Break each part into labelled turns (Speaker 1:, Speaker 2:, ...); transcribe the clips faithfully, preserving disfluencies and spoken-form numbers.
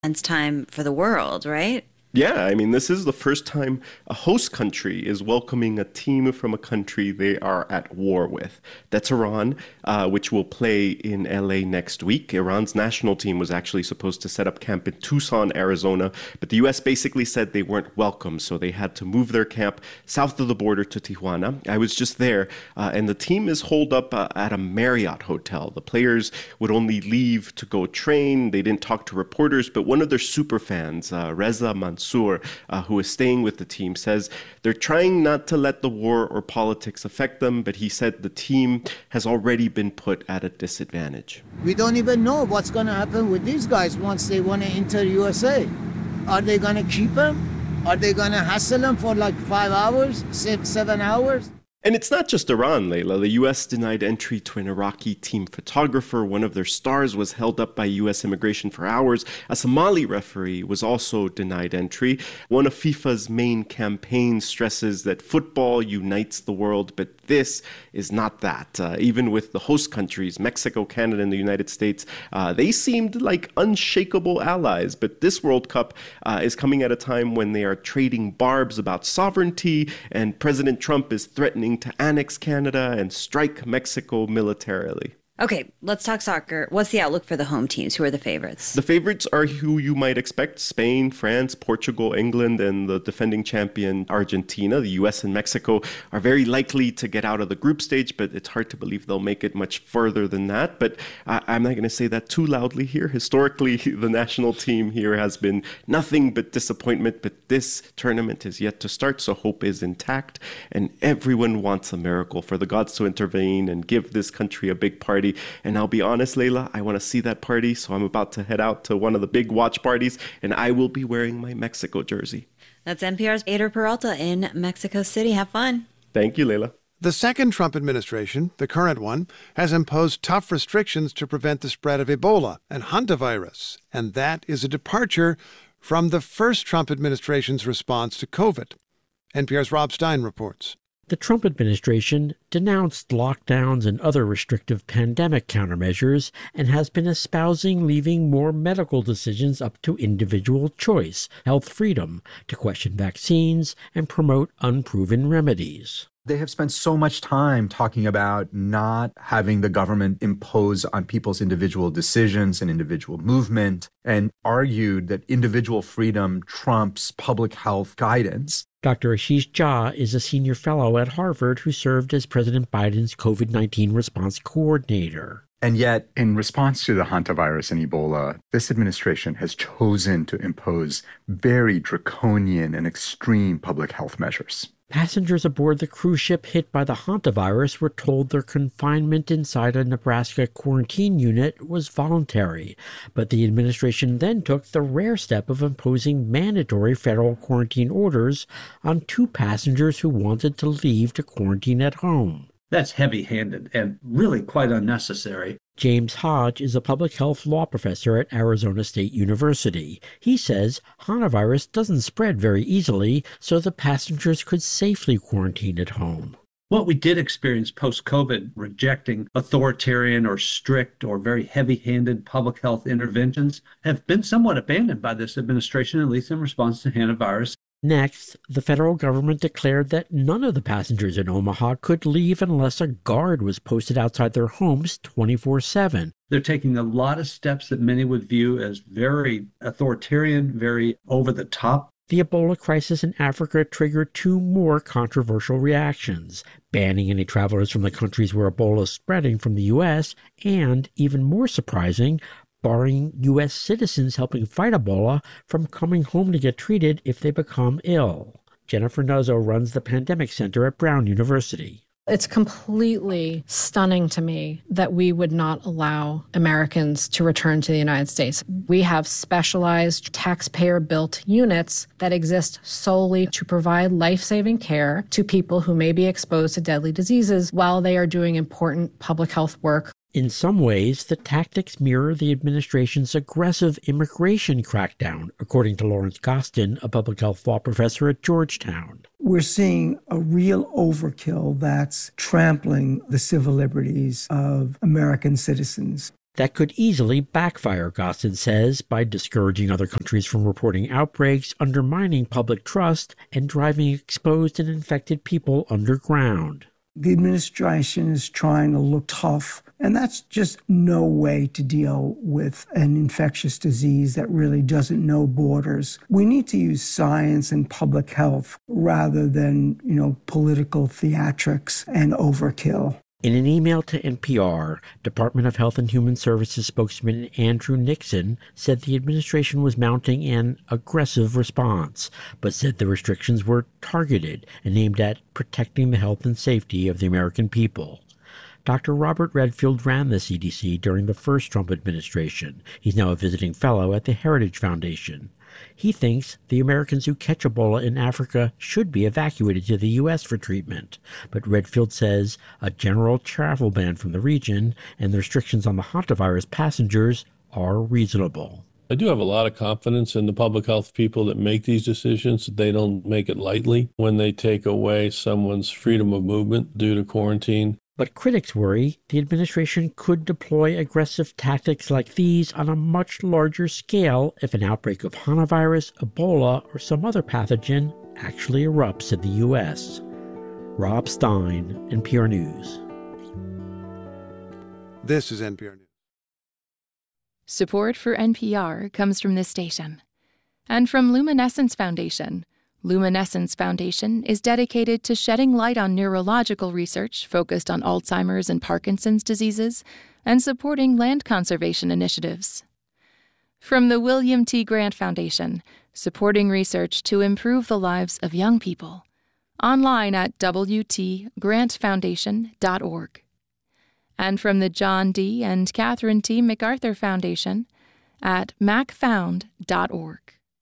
Speaker 1: time for the world, right?
Speaker 2: Yeah, I mean, this is the first time a host country is welcoming a team from a country they are at war with. That's Iran, uh, which will play in L A next week. Iran's national team was actually supposed to set up camp in Tucson, Arizona, but the U S basically said they weren't welcome, so they had to move their camp south of the border to Tijuana. I was just there, uh, and the team is holed up uh, at a Marriott hotel. The players would only leave to go train. They didn't talk to reporters, but one of their super fans, uh, Reza Mansour, Uh, who is staying with the team, says they're trying not to let the war or politics affect them, but he said the team has already been put at a disadvantage.
Speaker 3: We don't even know what's going to happen with these guys once they want to enter U S A. Are they going to keep them? Are they going to hassle them for like five hours, six, seven hours?
Speaker 2: And it's not just Iran, Layla. The U S denied entry to an Iraqi team photographer. One of their stars was held up by U S immigration for hours. A Somali referee was also denied entry. One of FIFA's main campaigns stresses that football unites the world, but this is not that. Uh, even with the host countries, Mexico, Canada, and the United States, uh, they seemed like unshakable allies. But this World Cup uh, is coming at a time when they are trading barbs about sovereignty, and President Trump is threatening to annex Canada and strike Mexico militarily.
Speaker 1: Okay, let's talk soccer. What's the outlook for the home teams? Who are the favorites?
Speaker 2: The favorites are who you might expect: Spain, France, Portugal, England, and the defending champion Argentina. The U S and Mexico are very likely to get out of the group stage, but it's hard to believe they'll make it much further than that. But I- I'm not going to say that too loudly here. Historically, the national team here has been nothing but disappointment, but this tournament is yet to start, so hope is intact, and everyone wants a miracle for the gods to intervene and give this country a big party. And I'll be honest, Layla, I want to see that party, so I'm about to head out to one of the big watch parties, and I will be wearing my Mexico jersey.
Speaker 1: That's N P R's Eder Peralta in Mexico City. Have fun.
Speaker 2: Thank you, Layla.
Speaker 4: The second Trump administration, the current one, has imposed tough restrictions to prevent the spread of Ebola and hantavirus, and that is a departure from the first Trump administration's response to COVID. N P R's Rob Stein reports.
Speaker 5: The Trump administration denounced lockdowns and other restrictive pandemic countermeasures and has been espousing leaving more medical decisions up to individual choice, health freedom, to question vaccines and promote unproven remedies.
Speaker 6: They have spent so much time talking about not having the government impose on people's individual decisions and individual movement, and argued that individual freedom trumps public health guidance.
Speaker 5: Doctor Ashish Jha is a senior fellow at Harvard who served as President Biden's COVID nineteen response coordinator.
Speaker 6: And yet, in response to the hantavirus and Ebola, this administration has chosen to impose very draconian and extreme public health measures.
Speaker 5: Passengers aboard the cruise ship hit by the hantavirus were told their confinement inside a Nebraska quarantine unit was voluntary, but the administration then took the rare step of imposing mandatory federal quarantine orders on two passengers who wanted to leave to quarantine at home.
Speaker 7: That's heavy-handed and really quite unnecessary.
Speaker 5: James Hodge is a public health law professor at Arizona State University. He says hantavirus doesn't spread very easily, so the passengers could safely quarantine at home.
Speaker 7: What we did experience post-COVID, rejecting authoritarian or strict or very heavy-handed public health interventions, have been somewhat abandoned by this administration, at least in response to hantavirus.
Speaker 5: Next, the federal government declared that none of the passengers in Omaha could leave unless a guard was posted outside their homes twenty-four seven.
Speaker 7: They're taking a lot of steps that many would view as very authoritarian, very over-the-top.
Speaker 5: The Ebola crisis in Africa triggered two more controversial reactions: banning any travelers from the countries where Ebola is spreading from the U S, and, even more surprising, barring U S citizens helping fight Ebola from coming home to get treated if they become ill. Jennifer Nuzzo runs the Pandemic Center at Brown University.
Speaker 8: It's completely stunning to me that we would not allow Americans to return to the United States. We have specialized taxpayer-built units that exist solely to provide life-saving care to people who may be exposed to deadly diseases while they are doing important public health work.
Speaker 5: In some ways, the tactics mirror the administration's aggressive immigration crackdown, according to Lawrence Gostin, a public health law professor at Georgetown.
Speaker 9: We're seeing a real overkill that's trampling the civil liberties of American citizens.
Speaker 5: That could easily backfire, Gostin says, by discouraging other countries from reporting outbreaks, undermining public trust, and driving exposed and infected people underground.
Speaker 9: The administration is trying to look tough, and that's just no way to deal with an infectious disease that really doesn't know borders. We need to use science and public health rather than, you know, political theatrics and overkill.
Speaker 5: In an email to N P R, Department of Health and Human Services spokesman Andrew Nixon said the administration was mounting an aggressive response, but said the restrictions were targeted and aimed at protecting the health and safety of the American people. Doctor Robert Redfield ran the C D C during the first Trump administration. He's now a visiting fellow at the Heritage Foundation. He thinks the Americans who catch Ebola in Africa should be evacuated to the U S for treatment. But Redfield says a general travel ban from the region and the restrictions on the hantavirus passengers are reasonable.
Speaker 10: I do have a lot of confidence in the public health people that make these decisions. They don't make it lightly when they take away someone's freedom of movement due to quarantine.
Speaker 5: But critics worry the administration could deploy aggressive tactics like these on a much larger scale if an outbreak of hantavirus, Ebola, or some other pathogen actually erupts in the U S. Rob Stein, N P R News.
Speaker 4: This is N P R News.
Speaker 11: Support for N P R comes from this station and from Luminescence Foundation. Luminescence Foundation is dedicated to shedding light on neurological research focused on Alzheimer's and Parkinson's diseases and supporting land conservation initiatives. From the William T. Grant Foundation, supporting research to improve the lives of young people. Online at w t grant foundation dot org. And from the John D. and Catherine T. MacArthur Foundation at mac found dot org.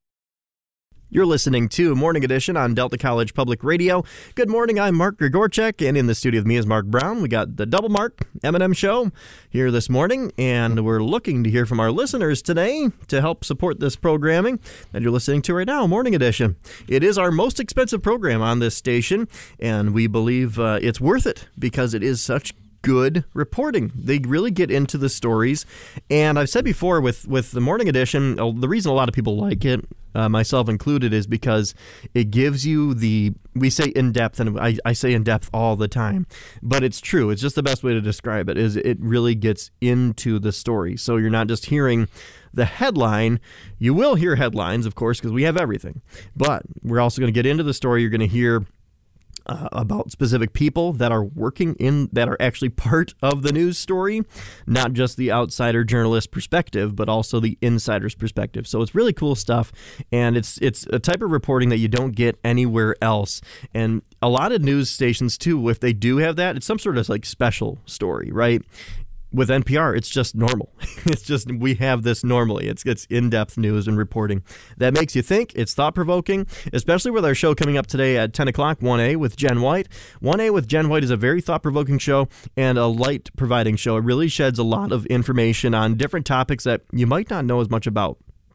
Speaker 12: You're listening to Morning Edition on Delta College Public Radio. Good morning, I'm Mark Grigorchek, and in the studio with me is Mark Brown. We got the Double Mark M and M Show here this morning, and we're looking to hear from our listeners today to help support this programming that you're listening to right now, Morning Edition. It is our most expensive program on this station, and we believe uh, it's worth it because it is such good reporting. They really get into the stories. And I've said before with, with the Morning Edition, the reason a lot of people like it, uh, myself included, is because it gives you the, we say in-depth, and I, I say in-depth all the time, but it's true. It's just the best way to describe it, is it really gets into the story. So you're not just hearing the headline. You will hear headlines, of course, because we have everything. But we're also going to get into the story. You're going to hear Uh, about specific people that are working in, that are actually part of the news story, not just the outsider journalist perspective, but also the insider's perspective. So it's really cool stuff, and it's it's a type of reporting that you don't get anywhere else. And a lot of news stations too, if they do have that, it's some sort of like special story, right? With N P R, it's just normal. It's just, we have this normally. It's it's in-depth news and reporting that makes you think. It's thought-provoking, especially with our show coming up today at ten o'clock, one A with Jen White. one A with Jen White is a very thought-provoking show and a light-providing show. It really sheds a lot of information on different topics that you might not know as much about.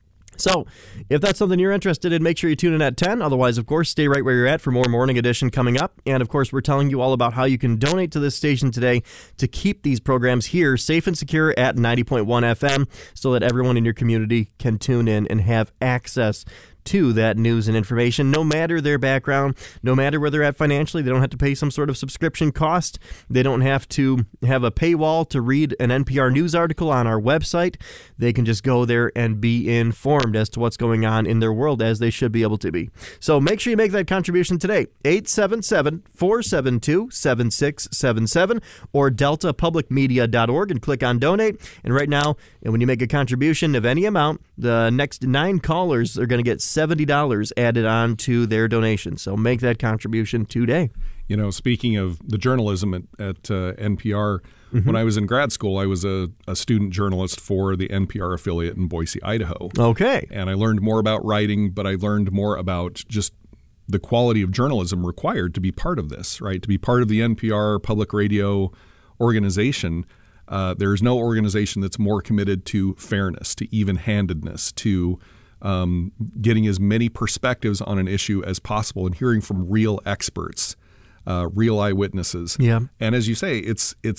Speaker 12: So, if that's something you're interested in, make sure you tune in at ten. Otherwise, of course, stay right where you're at for more Morning Edition coming up. And, of course, we're telling you all about how you can donate to this station today to keep these programs here safe and secure at ninety point one F M so that everyone in your community can tune in and have access to that news and information, no matter their background, no matter where they're at financially. They don't have to pay some sort of subscription cost. They don't have to have a paywall to read an N P R news article on our website. They can just go there and be informed as to what's going on in their world, as they should be able to be. So make sure you make that contribution today. eight seven seven, four seven two, seven six seven seven or delta public media dot org and click on donate. And right now, and when you make a contribution of any amount, the next nine callers are going to get seventy dollars added on to their donation. So make that contribution today.
Speaker 13: You know, speaking of the journalism at, at uh, N P R, mm-hmm. when I was in grad school, I was a, a student journalist for the N P R affiliate in Boise, Idaho.
Speaker 12: Okay.
Speaker 13: And I learned more about writing, but I learned more about just the quality of journalism required to be part of this, right? To be part of the N P R public radio organization. Uh, there's no organization that's more committed to fairness, to even-handedness, to um, getting as many perspectives on an issue as possible and hearing from real experts, uh, real eyewitnesses.
Speaker 12: Yeah.
Speaker 13: And as you say, it's it's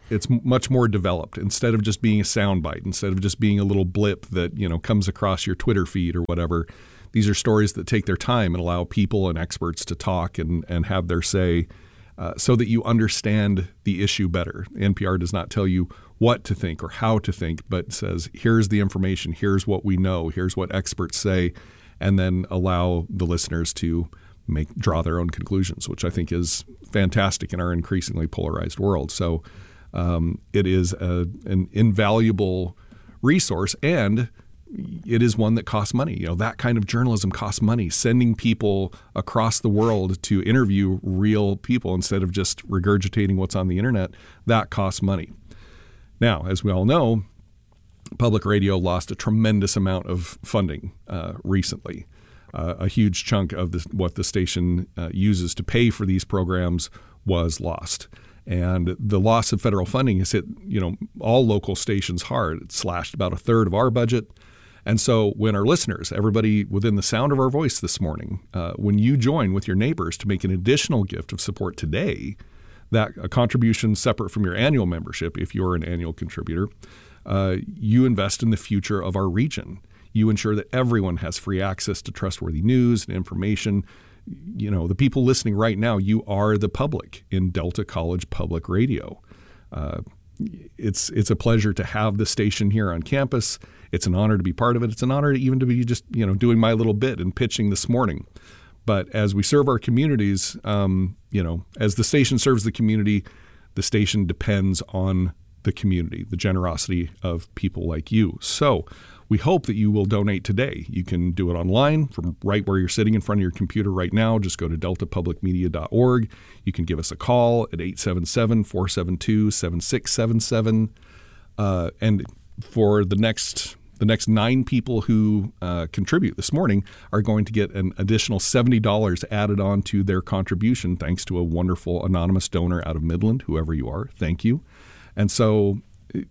Speaker 13: it's much more developed. Instead of just being a soundbite, instead of just being a little blip that, you know, comes across your Twitter feed or whatever, these are stories that take their time and allow people and experts to talk and, and have their say uh, so that you understand the issue better. N P R does not tell you what to think or how to think, but says, here's the information, here's what we know, here's what experts say, and then allow the listeners to make draw their own conclusions, which I think is fantastic in our increasingly polarized world. So um, it is a, an invaluable resource, and it is one that costs money. You know, that kind of journalism costs money. Sending people across the world to interview real people instead of just regurgitating what's on the internet, that costs money. Now, as we all know, public radio lost a tremendous amount of funding uh, recently. Uh, a huge chunk of the, what the station uh, uses to pay for these programs was lost. And the loss of federal funding has hit, you know, all local stations hard. It slashed about a third of our budget. And so when our listeners, everybody within the sound of our voice this morning, uh, when you join with your neighbors to make an additional gift of support today, that a contribution separate from your annual membership, if you're an annual contributor, uh, you invest in the future of our region. You ensure that everyone has free access to trustworthy news and information. You know, the people listening right now, you are the public in Delta College Public Radio. Uh, it's it's a pleasure to have the station here on campus. It's an honor to be part of it. It's an honor to even to be just, you know, doing my little bit and pitching this morning. But as we serve our communities, um, you know, as the station serves the community, the station depends on the community, the generosity of people like you. So we hope that you will donate today. You can do it online from right where you're sitting in front of your computer right now. Just go to delta public media dot org. You can give us a call at eight seven seven, four seven two, seven six seven seven. Uh, and for the next the next nine people who uh, contribute this morning are going to get an additional seventy dollars added on to their contribution thanks to a wonderful anonymous donor out of Midland, whoever you are. Thank you. And so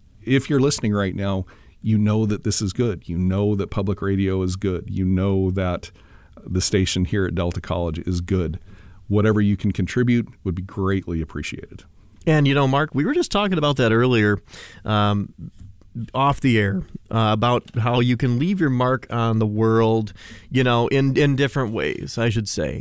Speaker 13: if you're listening right now, you know that this is good. You know that public radio is good. You know that the station here at Delta College is good. Whatever you can contribute would be greatly appreciated.
Speaker 12: And, you know, Mark, we were just talking about that earlier um, off the air uh, about how you can leave your mark on the world, you know, in, in different ways, I should say.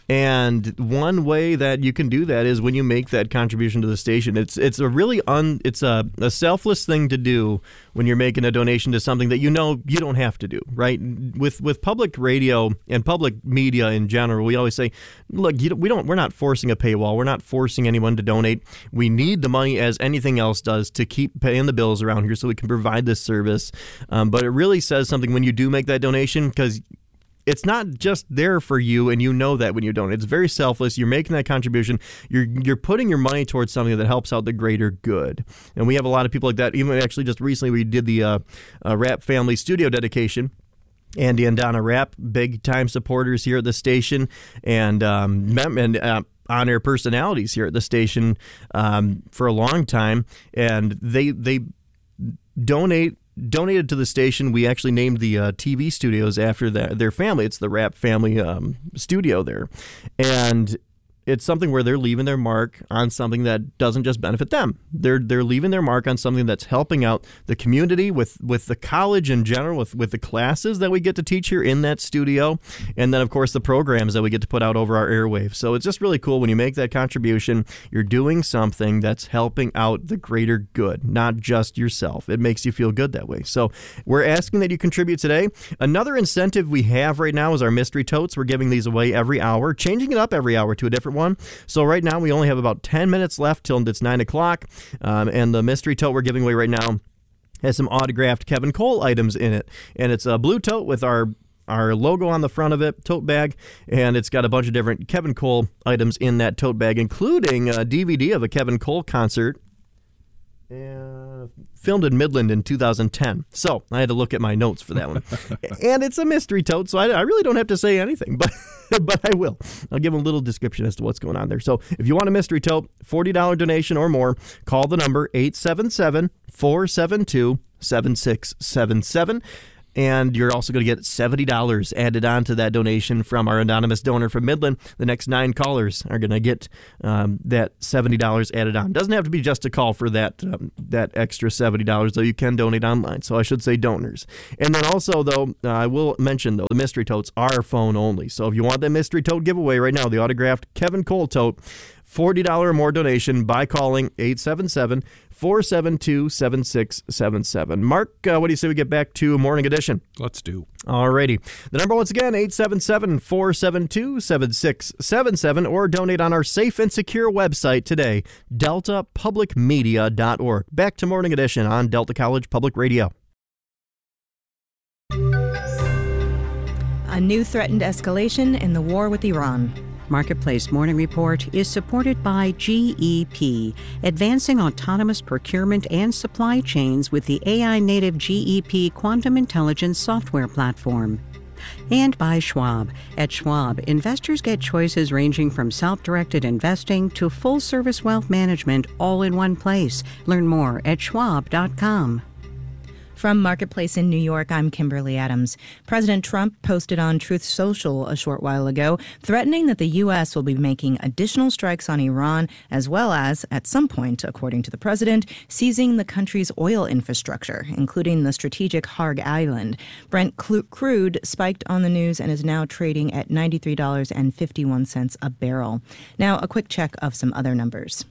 Speaker 12: And one way that you can do that is when you make that contribution to the station. It's it's a really un it's a, a selfless thing to do when you're making a donation to something that you know you don't have to do, right? With with public radio and public media in general, we always say, look, you don't, we don't we're not forcing a paywall. We're not forcing anyone to donate. We need the money as anything else does to keep paying the bills around here so we can provide this service. Um, but it really says something when you do make that donation, because it's not just there for you, and you know that when you don't. It's very selfless. You're making that contribution. You're you're putting your money towards something that helps out the greater good. And we have a lot of people like that. Even actually just recently we did the uh, uh, Rapp Family Studio dedication. Andy and Donna Rapp, big-time supporters here at the station, and um, and uh, on-air personalities here at the station um, for a long time. And they they donate donated to the station. We actually named the uh, T V studios after the, their family. It's the Rapp Family um, studio there. And it's something where they're leaving their mark on something that doesn't just benefit them. They're they're leaving their mark on something that's helping out the community with, with the college in general, with, with the classes that we get to teach here in that studio, and then, of course, the programs that we get to put out over our airwaves. So it's just really cool when you make that contribution. You're doing something that's helping out the greater good, not just yourself. It makes you feel good that way. So we're asking that you contribute today. Another incentive we have right now is our mystery totes. We're giving these away every hour, changing it up every hour to a different one. So right now we only have about ten minutes left till it's nine o'clock. Um, and the mystery tote we're giving away right now has some autographed Kevin Cole items in it. And it's a blue tote with our our logo on the front of it, tote bag, and it's got a bunch of different Kevin Cole items in that tote bag, including a D V D of a Kevin Cole concert uh, filmed in Midland in two thousand ten. So I had to look at my notes for that one. And it's a mystery tote, so I, I really don't have to say anything, but but I will. I'll give them a little description as to what's going on there. So if you want a mystery tote, forty dollars donation or more, call the number eight seven seven, four seven two, seven six seven seven. And you're also going to get seventy dollars added on to that donation from our anonymous donor from Midland. The next nine callers are going to get um, that seventy dollars added on. Doesn't have to be just a call for that um, that extra seventy dollars, though you can donate online. So I should say donors. And then also, though, uh, I will mention, though, the mystery totes are phone only. So if you want that mystery tote giveaway right now, the autographed Kevin Cole tote, forty dollars or more donation by calling eight seven seven, four seven two, seven six seven seven. Mark, uh, what do you say we get back to Morning Edition?
Speaker 13: Let's do.
Speaker 12: Alrighty. The number once again, eight seven seven, four seven two, seven six seven seven, or donate on our safe and secure website today, delta public media dot org. Back to Morning Edition on Delta College Public Radio.
Speaker 14: A new threatened escalation in the war with Iran.
Speaker 15: Marketplace Morning Report is supported by G E P, advancing autonomous procurement and supply chains with the A I-native G E P Quantum Intelligence software platform. And by Schwab. At Schwab, investors get choices ranging from self-directed investing to full-service wealth management all in one place. Learn more at schwab dot com.
Speaker 14: From Marketplace in New York, I'm Kimberly Adams. President Trump posted on Truth Social a short while ago, threatening that the U S will be making additional strikes on Iran, as well as, at some point, according to the president, seizing the country's oil infrastructure, including the strategic Harg Island. Brent crude spiked on the news and is now trading at ninety-three dollars and fifty-one cents a barrel. Now, a quick check of some other numbers.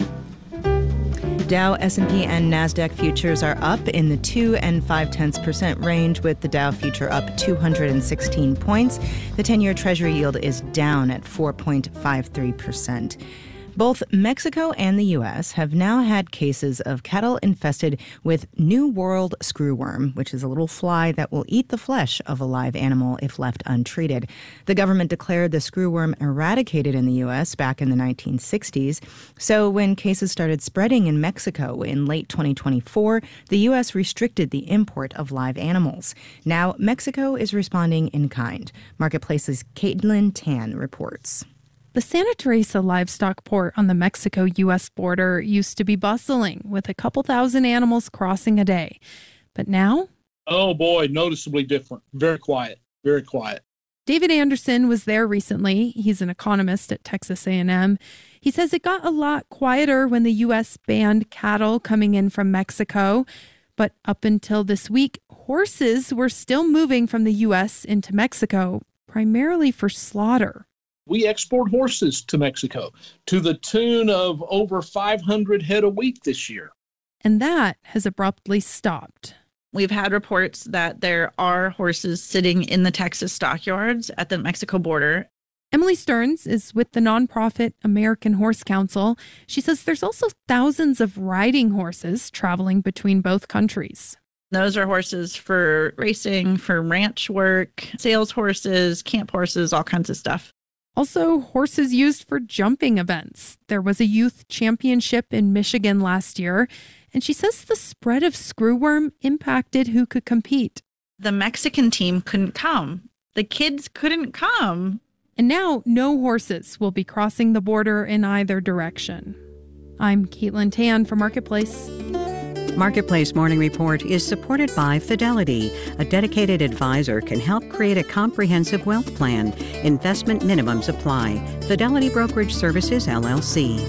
Speaker 14: Dow, S and P, and NASDAQ futures are up in the two and five tenths percent range, with the Dow future up two hundred sixteen points. The ten-year Treasury yield is down at four point five three percent. Both Mexico and the U S have now had cases of cattle infested with New World screwworm, which is a little fly that will eat the flesh of a live animal if left untreated. The government declared the screwworm eradicated in the U S back in the nineteen sixties. So when cases started spreading in Mexico in late twenty twenty-four, the U S restricted the import of live animals. Now Mexico is responding in kind. Marketplace's Caitlin Tan reports.
Speaker 16: The Santa Teresa livestock port on the Mexico-U S border used to be bustling, with a couple thousand animals crossing a day. But now?
Speaker 17: Oh boy, noticeably different. Very quiet, very quiet.
Speaker 16: David Anderson was there recently. He's an economist at Texas A and M. He says it got a lot quieter when the U S banned cattle coming in from Mexico. But up until this week, horses were still moving from the U S into Mexico, primarily for slaughter.
Speaker 17: We export horses to Mexico to the tune of over five hundred head a week this year.
Speaker 16: And that has abruptly stopped.
Speaker 18: We've had reports that there are horses sitting in the Texas stockyards at the Mexico border.
Speaker 16: Emily Stearns is with the nonprofit American Horse Council. She says there's also thousands of riding horses traveling between both countries.
Speaker 18: Those are horses for racing, for ranch work, sales horses, camp horses, all kinds of stuff.
Speaker 16: Also, horses used for jumping events. There was a youth championship in Michigan last year, and she says the spread of screwworm impacted who could compete.
Speaker 18: The Mexican team couldn't come. The kids couldn't come.
Speaker 16: And now no horses will be crossing the border in either direction. I'm Caitlin Tan for Marketplace.
Speaker 15: Marketplace Morning Report is supported by Fidelity. A dedicated advisor can help create a comprehensive wealth plan. Investment minimums apply. Fidelity Brokerage Services, L L C.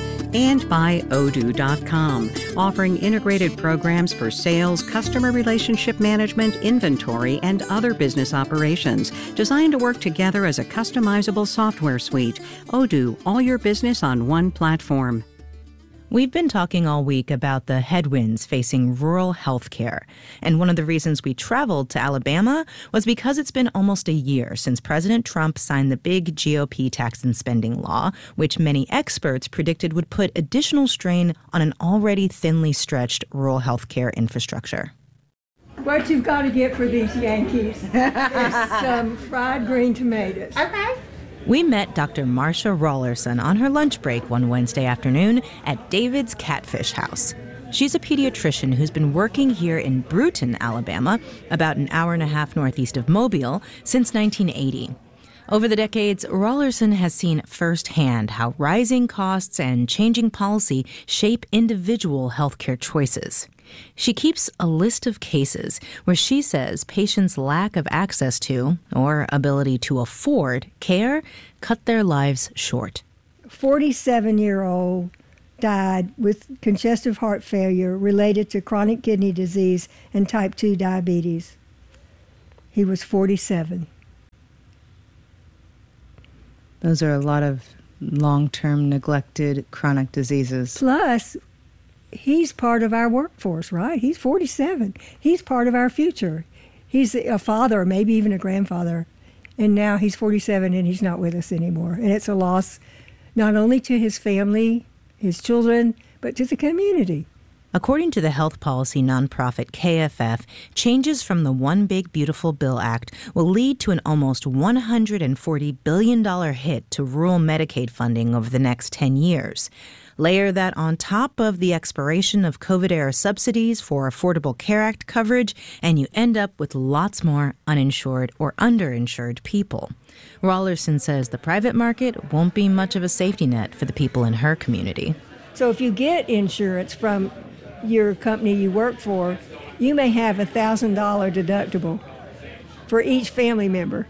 Speaker 15: And by Odoo dot com, offering integrated programs for sales, customer relationship management, inventory, and other business operations, designed to work together as a customizable software suite. Odoo, all your business on one platform.
Speaker 14: We've been talking all week about the headwinds facing rural health care. And one of the reasons we traveled to Alabama was because it's been almost a year since President Trump signed the big G O P tax and spending law, which many experts predicted would put additional strain on an already thinly stretched rural health care infrastructure.
Speaker 19: What you've got to get for these Yankees is some fried green tomatoes.
Speaker 14: Okay. We met Doctor Marsha Rollerson on her lunch break one Wednesday afternoon at David's Catfish House. She's a pediatrician who's been working here in Brewton, Alabama, about an hour and a half northeast of Mobile, since nineteen eighty. Over the decades, Rollerson has seen firsthand how rising costs and changing policy shape individual healthcare choices. She keeps a list of cases where she says patients' lack of access to or ability to afford care cut their lives short.
Speaker 19: forty-seven-year-old died with congestive heart failure related to chronic kidney disease and type two diabetes. He was forty-seven.
Speaker 14: Those are a lot of long-term neglected chronic diseases.
Speaker 19: Plus, he's part of our workforce, right? He's forty-seven. He's part of our future. He's a father, maybe even a grandfather. And now he's forty-seven and he's not with us anymore. And it's a loss not only to his family, his children, but to the community.
Speaker 14: According to the health policy nonprofit K F F, changes from the One Big Beautiful Bill Act will lead to an almost one hundred forty billion dollars hit to rural Medicaid funding over the next ten years. Layer that on top of the expiration of COVID-era subsidies for Affordable Care Act coverage, and you end up with lots more uninsured or underinsured people. Rollerson says the private market won't be much of a safety net for the people in her community.
Speaker 19: So if you get insurance from your company you work for, you may have a one thousand dollars deductible for each family member.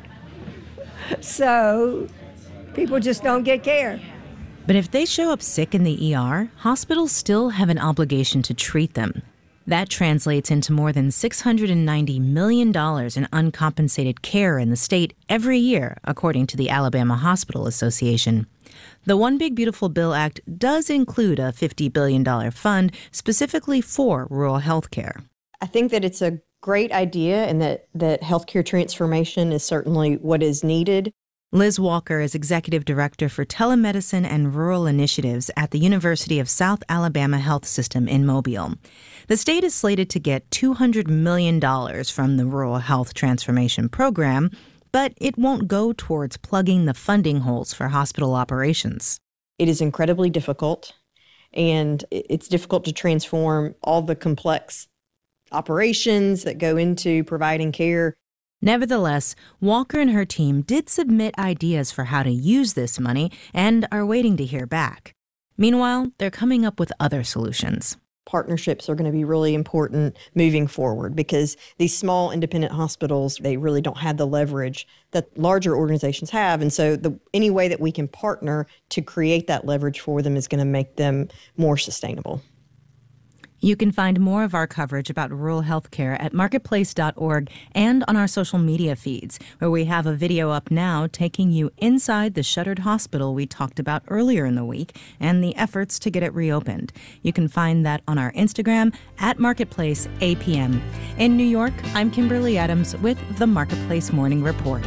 Speaker 19: So people just don't get care.
Speaker 14: But if they show up sick in the E R, hospitals still have an obligation to treat them. That translates into more than six hundred ninety million dollars in uncompensated care in the state every year, according to the Alabama Hospital Association. The One Big Beautiful Bill Act does include a fifty billion dollars fund specifically for rural health care.
Speaker 20: I think that it's a great idea and that, that healthcare transformation is certainly what is needed.
Speaker 14: Liz Walker is Executive Director for Telemedicine and Rural Initiatives at the University of South Alabama Health System in Mobile. The state is slated to get two hundred million dollars from the Rural Health Transformation Program, but it won't go towards plugging the funding holes for hospital operations.
Speaker 20: It is incredibly difficult, and it's difficult to transform all the complex operations that go into providing care.
Speaker 14: Nevertheless, Walker and her team did submit ideas for how to use this money and are waiting to hear back. Meanwhile, they're coming up with other solutions.
Speaker 20: Partnerships are going to be really important moving forward because these small independent hospitals, they really don't have the leverage that larger organizations have. And so the, any way that we can partner to create that leverage for them is going to make them more sustainable.
Speaker 14: You can find more of our coverage about rural health care at marketplace dot org and on our social media feeds, where we have a video up now taking you inside the shuttered hospital we talked about earlier in the week and the efforts to get it reopened. You can find that on our Instagram at Marketplace A P M. In New York, I'm Kimberly Adams with the Marketplace Morning Report.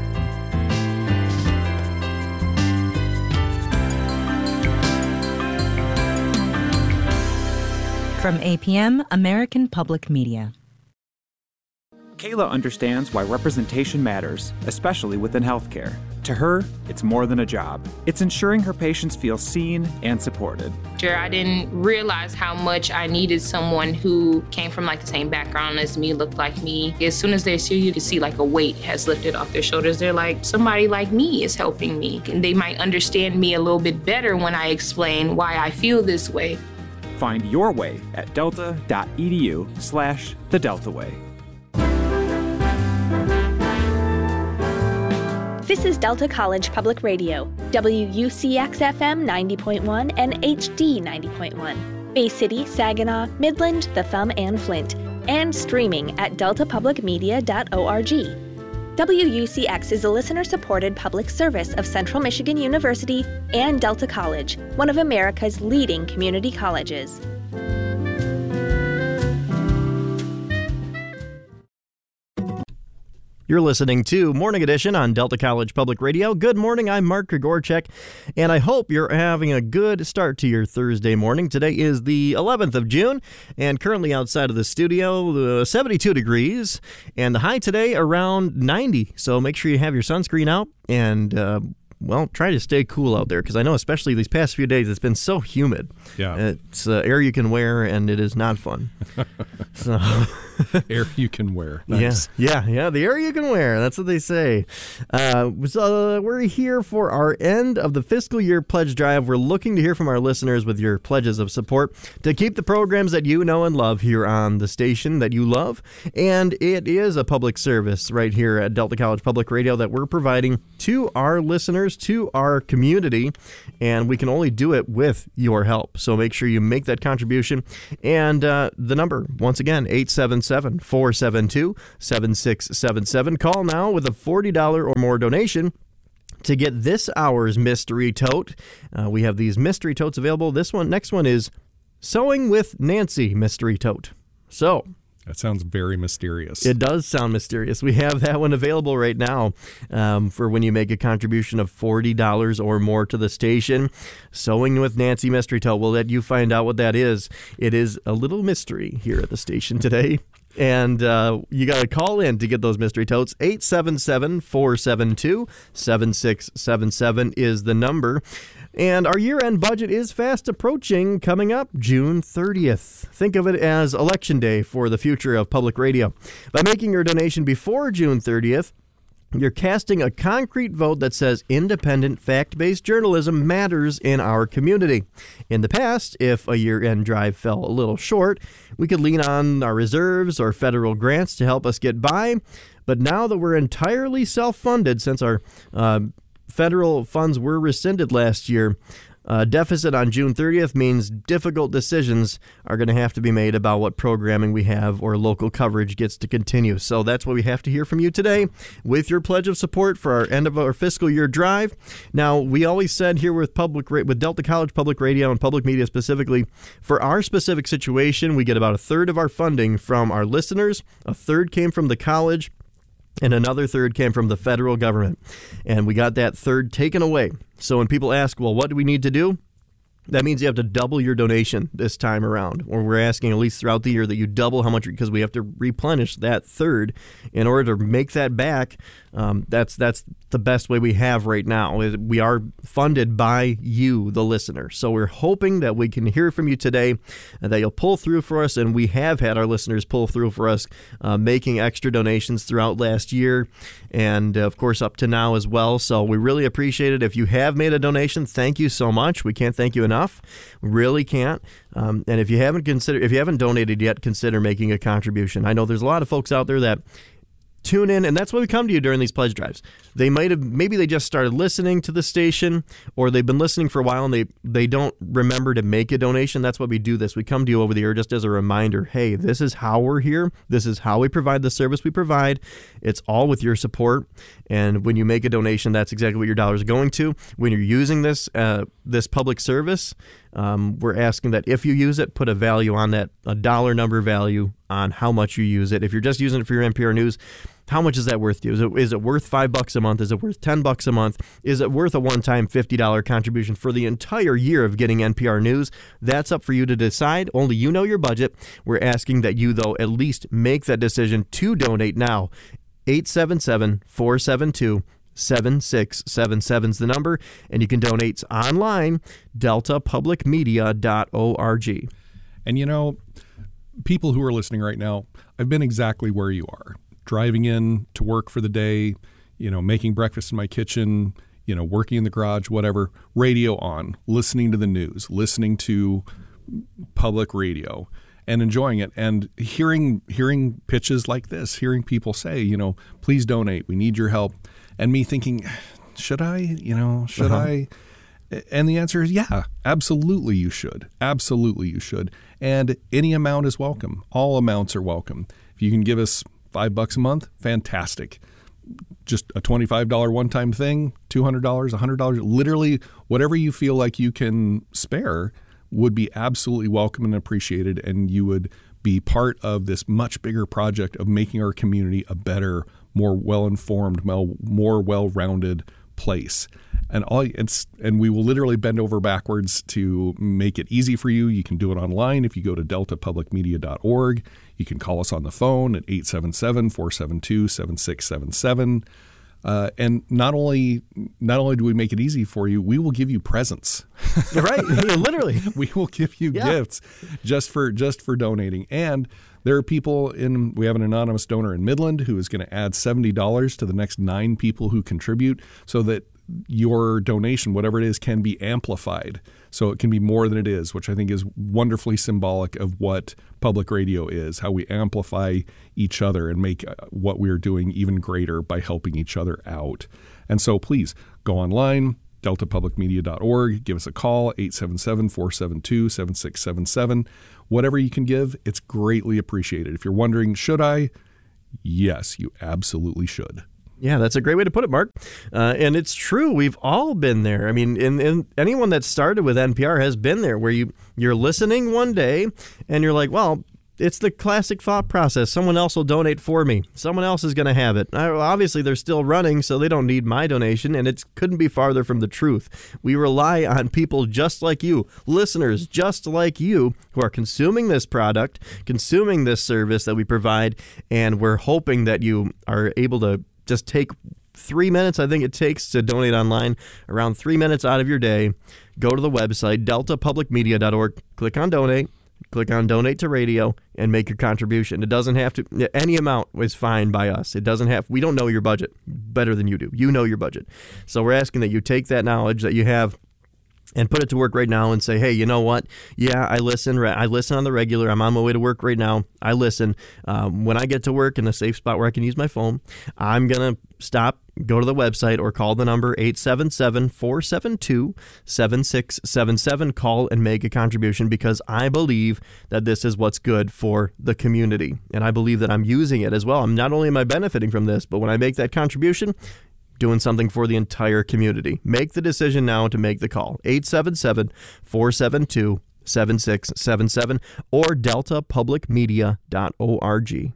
Speaker 14: From A P M, American Public Media.
Speaker 21: Kayla understands why representation matters, especially within healthcare. To her, it's more than a job. It's ensuring her patients feel seen and supported.
Speaker 22: Sure, I didn't realize how much I needed someone who came from like the same background as me, looked like me. As soon as they see you, you can see like a weight has lifted off their shoulders. They're like, somebody like me is helping me. And they might understand me a little bit better when I explain why I feel this way.
Speaker 21: Find your way at delta.edu slash the Delta Way.
Speaker 23: This is Delta College Public Radio, W U C X F M ninety point one and H D ninety point one. Bay City, Saginaw, Midland, The Thumb, and Flint. And streaming at delta public media dot org. W U C X is a listener-supported public service of Central Michigan University and Delta College, one of America's leading community colleges.
Speaker 12: You're listening to Morning Edition on Delta College Public Radio. Good morning, I'm Mark Grigorchek, and I hope you're having a good start to your Thursday morning. Today is the eleventh of June, and currently outside of the studio, uh, seventy-two degrees, and the high today around ninety. So make sure you have your sunscreen out, and uh, well, try to stay cool out there because I know especially these past few days it's been so humid.
Speaker 13: Yeah.
Speaker 12: It's uh, air you can wear, and it is not fun. So
Speaker 13: air you can wear. Nice.
Speaker 12: Yeah, yeah, yeah, the air you can wear. That's what they say. Uh, so uh, we're here for our end of the fiscal year pledge drive. We're looking to hear from our listeners with your pledges of support to keep the programs that you know and love here on the station that you love. And it is a public service right here at Delta College Public Radio that we're providing to our listeners, to our community, and we can only do it with your help. So make sure you make that contribution. And uh, the number, once again, eight seven seven, four seven two, seven six seven seven. Call now with a forty dollars or more donation to get this hour's mystery tote. Uh, we have these mystery totes available. This one, next one is Sewing with Nancy mystery tote. So
Speaker 13: that sounds very mysterious.
Speaker 12: It does sound mysterious. We have that one available right now um, for when you make a contribution of forty dollars or more to the station. Sewing with Nancy mystery tote. We'll let you find out what that is. It is a little mystery here at the station today. And uh, you got to call in to get those mystery totes. eight seven seven, four seven two, seven six seven seven is the number. And our year-end budget is fast approaching, coming up June thirtieth. Think of it as Election Day for the future of public radio. By making your donation before June thirtieth, you're casting a concrete vote that says independent, fact-based journalism matters in our community. In the past, if a year-end drive fell a little short, we could lean on our reserves or federal grants to help us get by. But now that we're entirely self-funded since our uh, federal funds were rescinded last year, a deficit on June thirtieth means difficult decisions are going to have to be made about what programming we have or local coverage gets to continue. So that's what we have to hear from you today with your pledge of support for our end of our fiscal year drive. Now, we always said here with public with Delta College Public Radio and public media specifically, for our specific situation, we get about a third of our funding from our listeners, a third came from the college, and another third came from the federal government. And we got that third taken away. So when people ask, well, what do we need to do? That means you have to double your donation this time around. Or we're asking at least throughout the year that you double how much, because we have to replenish that third in order to make that back. Um, that's that's the best way we have right now. We are funded by you, the listener. So we're hoping that we can hear from you today and that you'll pull through for us. And we have had our listeners pull through for us, uh, making extra donations throughout last year and, uh, of course, up to now as well. So we really appreciate it. If you have made a donation, thank you so much. We can't thank you enough. We really can't. Um, and if you haven't considered, if you haven't donated yet, consider making a contribution. I know there's a lot of folks out there that tune in, and that's why we come to you during these pledge drives. They might have, maybe they just started listening to the station, or they've been listening for a while and they, they don't remember to make a donation. That's why we do this. We come to you over the air just as a reminder. Hey, this is how we're here. This is how we provide the service we provide. It's all with your support. And when you make a donation, that's exactly what your dollars are going to. When you're using this uh, this public service, um, we're asking that if you use it, put a value on that, a dollar number value on how much you use it. If you're just using it for your N P R News, how much is that worth to you? Is it, is it worth five bucks a month? Is it worth ten bucks a month? Is it worth a one-time fifty dollars contribution for the entire year of getting N P R News? That's up for you to decide. Only you know your budget. We're asking that you, though, at least make that decision to donate now. eight seven seven, four seven two, seven six seven seven is the number, and you can donate online, delta public media dot org.
Speaker 13: And you know, people who are listening right now, I've been exactly where you are. Driving in to work for the day, you know, making breakfast in my kitchen, you know, working in the garage, whatever, radio on, listening to the news, listening to public radio and enjoying it, and hearing hearing pitches like this, hearing people say, you know, please donate, we need your help. And me thinking, should I, you know, should uh-huh. I? And the answer is yeah, absolutely you should. Absolutely you should. And any amount is welcome. All amounts are welcome. If you can give us five bucks a month, fantastic. Just a twenty-five dollars one-time thing, two hundred dollars, one hundred dollars, literally whatever you feel like you can spare would be absolutely welcome and appreciated, and you would be part of this much bigger project of making our community a better, more well-informed, more well-rounded place. And all it's and we will literally bend over backwards to make it easy for you. You can do it online if you go to delta public media dot org. You can call us on the phone at eight seven seven, four seven two, seven six seven seven. Uh, and not only not only do we make it easy for you, we will give you presents.
Speaker 12: Right, literally.
Speaker 13: We will give you
Speaker 12: yeah.
Speaker 13: gifts just for just for donating. And there are people in, we have an anonymous donor in Midland who is going to add seventy dollars to the next nine people who contribute so that your donation, whatever it is, can be amplified. So it can be more than it is, which I think is wonderfully symbolic of what public radio is, how we amplify each other and make what we are doing even greater by helping each other out. And so please go online, delta public media dot org, give us a call, eight seven seven, four seven two, seven six seven seven. Whatever you can give, it's greatly appreciated. If you're wondering, should I? Yes, you absolutely should.
Speaker 12: Yeah, that's a great way to put it, Mark. Uh, and it's true. We've all been there. I mean, and, and anyone that started with N P R has been there, where you, you're listening one day and you're like, well, it's the classic thought process. Someone else will donate for me. Someone else is going to have it. I, obviously, they're still running, so they don't need my donation, and it couldn't be farther from the truth. We rely on people just like you, listeners just like you, who are consuming this product, consuming this service that we provide, and we're hoping that you are able to just take three minutes, I think it takes to donate online, around three minutes out of your day. Go to the website, delta public media dot org, click on donate, click on donate to radio, and make your contribution. It doesn't have to, any amount is fine by us. It doesn't have, we don't know your budget better than you do. You know your budget. So we're asking that you take that knowledge that you have and put it to work right now and say, hey, you know what? Yeah, I listen. I listen on the regular. I'm on my way to work right now. I listen. Um, when I get to work in a safe spot where I can use my phone, I'm going to stop, go to the website, or call the number eight seven seven, four seven two, seven six seven seven. Call and make a contribution, because I believe that this is what's good for the community. And I believe that I'm using it as well. I'm not only am I benefiting from this, but when I make that contribution, doing something for the entire community. Make the decision now to make the call. eight seven seven, four seven two, seven six seven seven or delta public media dot org.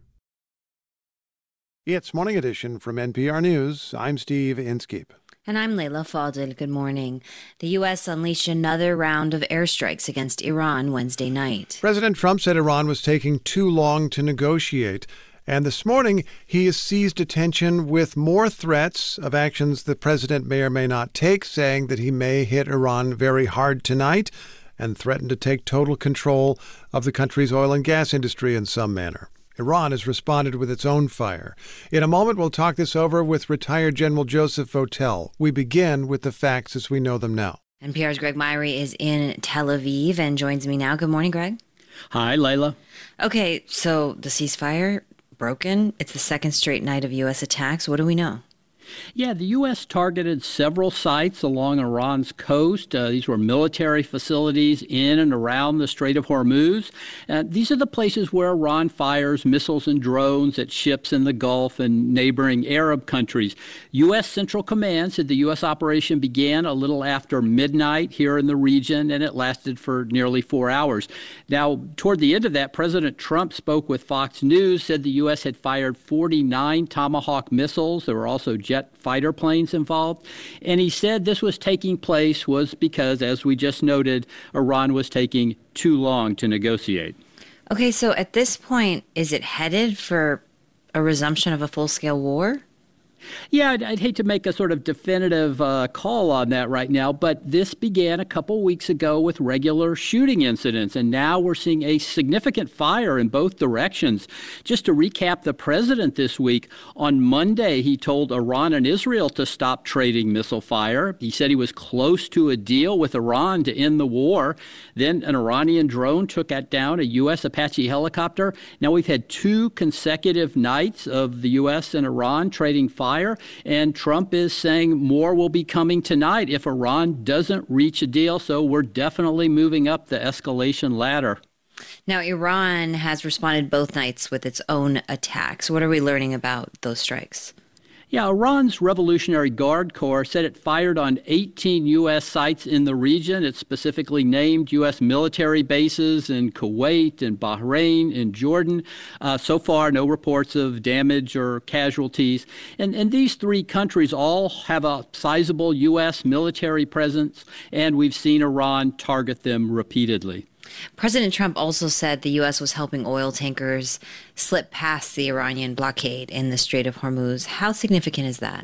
Speaker 4: It's Morning Edition from N P R News. I'm Steve Inskeep.
Speaker 1: And I'm Layla Fadel. Good morning. The U S unleashed another round of airstrikes against Iran Wednesday night.
Speaker 4: President Trump said Iran was taking too long to negotiate. And this morning, he has seized attention with more threats of actions the president may or may not take, saying that he may hit Iran very hard tonight and threaten to take total control of the country's oil and gas industry in some manner. Iran has responded with its own fire. In a moment, we'll talk this over with retired General Joseph Votel. We begin with the facts as we know them now.
Speaker 1: N P R's Greg Myrie is in Tel Aviv and joins me now. Good morning, Greg.
Speaker 2: Hi, Layla.
Speaker 1: Okay, so the ceasefire broken. It's the second straight night of U S attacks. What do we know?
Speaker 2: Yeah, the U S targeted several sites along Iran's coast. Uh, these were military facilities in and around the Strait of Hormuz. Uh, these are the places where Iran fires missiles and drones at ships in the Gulf and neighboring Arab countries. U S Central Command said the U S operation began a little after midnight here in the region, and it lasted for nearly four hours. Now, toward the end of that, President Trump spoke with Fox News, said the U S had fired forty-nine Tomahawk missiles. There were also jet fighter planes involved. And he said this was taking place was because, as we just noted, Iran was taking too long to negotiate.
Speaker 1: Okay, so at this point, is it headed for a resumption of a full-scale war?
Speaker 2: Yeah, I'd, I'd hate to make a sort of definitive uh, call on that right now, but this began a couple weeks ago with regular shooting incidents, and now we're seeing a significant fire in both directions. Just to recap the president this week, on Monday he told Iran and Israel to stop trading missile fire. He said he was close to a deal with Iran to end the war. Then an Iranian drone took down a U S Apache helicopter. Now we've had two consecutive nights of the U S and Iran trading fire. And Trump is saying more will be coming tonight if Iran doesn't reach a deal. So we're definitely moving up the escalation ladder.
Speaker 1: Now, Iran has responded both nights with its own attacks. What are we learning about those strikes?
Speaker 2: Yeah, Iran's Revolutionary Guard Corps said it fired on eighteen U S sites in the region. It specifically named U S military bases in Kuwait and Bahrain and Jordan. Uh, so far, no reports of damage or casualties. And, and these three countries all have a sizable U S military presence, and we've seen Iran target them repeatedly.
Speaker 1: President Trump also said the U S was helping oil tankers slip past the Iranian blockade in the Strait of Hormuz. How significant is that?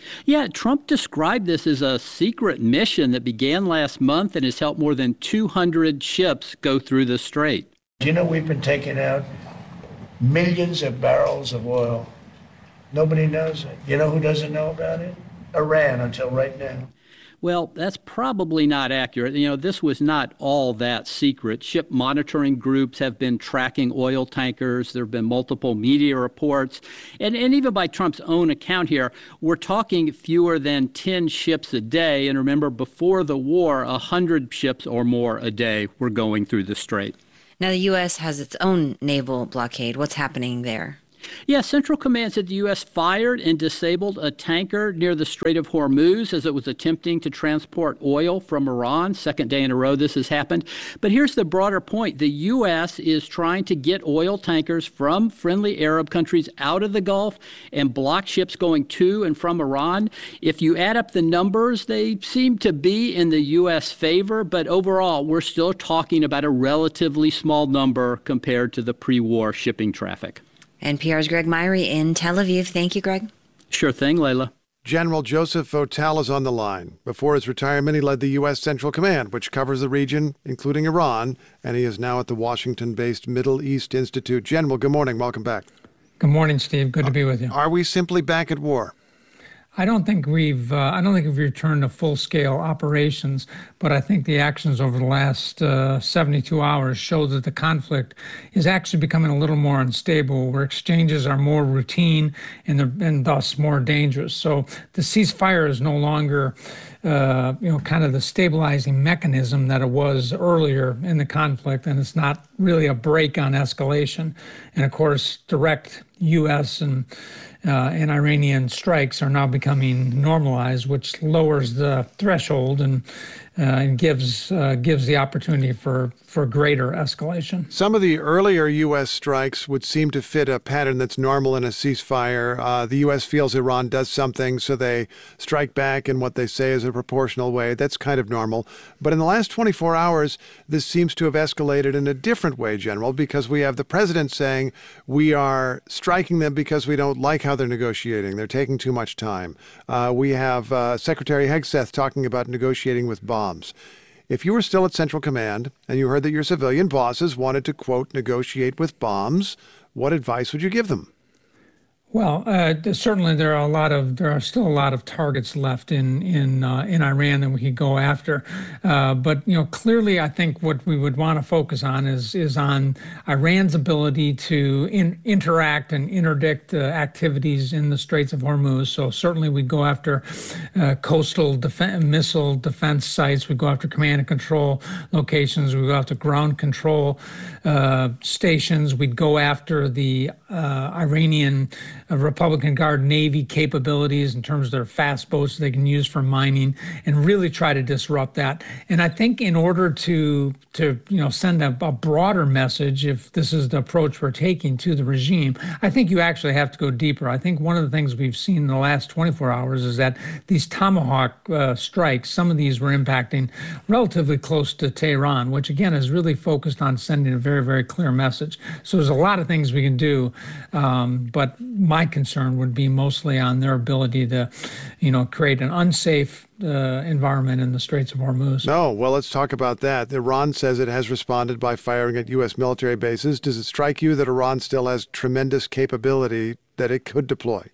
Speaker 2: Yeah, Trump described this as a secret mission that began last month and has helped more than two hundred ships go through the strait.
Speaker 3: Do you know we've been taking out millions of barrels of oil? Nobody knows it. You know who doesn't know about it? Iran, until right now.
Speaker 2: Well, that's probably not accurate. You know, this was not all that secret. Ship monitoring groups have been tracking oil tankers. There have been multiple media reports. And, and even by Trump's own account here, we're talking fewer than ten ships a day. And remember, before the war, one hundred ships or more a day were going through the strait.
Speaker 1: Now, the U S has its own naval blockade. What's happening there?
Speaker 2: Yeah, Central Command said the U S fired and disabled a tanker near the Strait of Hormuz as it was attempting to transport oil from Iran. Second day in a row this has happened. But here's the broader point. The U S is trying to get oil tankers from friendly Arab countries out of the Gulf and block ships going to and from Iran. If you add up the numbers, they seem to be in the U S favor. But overall, we're still talking about a relatively small number compared to the pre-war shipping traffic.
Speaker 1: N P R's Greg Myrie in Tel Aviv. Thank you, Greg.
Speaker 2: Sure thing, Layla.
Speaker 4: General Joseph Votel is on the line. Before his retirement, he led the U S. Central Command, which covers the region, including Iran, and he is now at the Washington-based Middle East Institute. General, good morning. Welcome back.
Speaker 6: Good morning, Steve. Good to be with you.
Speaker 4: Are we simply back at war?
Speaker 6: I don't think we've uh, I don't think we've returned to full-scale operations, but I think the actions over the last uh, seventy-two hours show that the conflict is actually becoming a little more unstable, where exchanges are more routine and, and thus more dangerous. So the ceasefire is no longer uh, you know, kind of the stabilizing mechanism that it was earlier in the conflict, and it's not really a break on escalation. And of course, direct U S and Uh, and Iranian strikes are now becoming normalized, which lowers the threshold and uh, and gives uh, gives the opportunity for, for greater escalation.
Speaker 4: Some of the earlier U S strikes would seem to fit a pattern that's normal in a ceasefire. Uh, the U S feels Iran does something, so they strike back in what they say is a proportional way. That's kind of normal. But in the last twenty-four hours, this seems to have escalated in a different way, General, because we have the president saying we are striking them because we don't like how they're negotiating. They're taking too much time. Uh, we have uh, Secretary Hegseth talking about negotiating with bombs. If you were still at Central Command and you heard that your civilian bosses wanted to, quote, negotiate with bombs, what advice would you give them?
Speaker 6: Well, uh, certainly there are a lot of there are still a lot of targets left in in uh, in Iran that we could go after, uh, but you know clearly I think what we would want to focus on is is on Iran's ability to in, interact and interdict uh, activities in the Straits of Hormuz. So certainly we go after uh, coastal defense, missile defense sites. We go after command and control locations. We go after ground control uh, stations. We'd go after the uh, Iranian Uh, Republican Guard Navy capabilities in terms of their fast boats they can use for mining, and really try to disrupt that. And I think in order to to you know send a, a broader message, if this is the approach we're taking to the regime, I think you actually have to go deeper. I think one of the things we've seen in the last twenty-four hours is that these Tomahawk uh, strikes, some of these were impacting relatively close to Tehran, which again is really focused on sending a very, very clear message. So there's a lot of things we can do, um, but my concern would be mostly on their ability to, you know, create an unsafe uh, environment in the Straits of Hormuz.
Speaker 4: No, well, let's talk about that. Iran says it has responded by firing at U S military bases. Does it strike you that Iran still has tremendous capability that it could deploy?